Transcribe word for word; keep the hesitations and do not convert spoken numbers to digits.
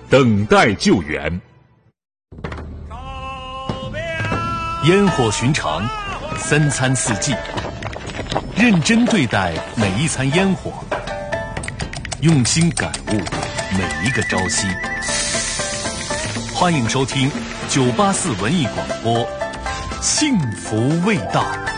等待救援。 烟火寻常，三餐四季，认真对待每一餐烟火，用心感悟每一个朝夕。欢迎收听九八四文艺广播，幸福味道。